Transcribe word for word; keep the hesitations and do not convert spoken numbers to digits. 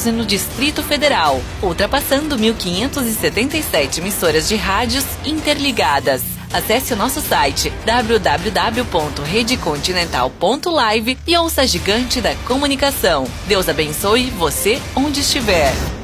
e no Distrito Federal, ultrapassando mil quinhentas e setenta e sete emissoras de rádios interligadas. Acesse o nosso site w w w ponto rede continental ponto live e ouça a gigante da comunicação. Deus abençoe você onde estiver.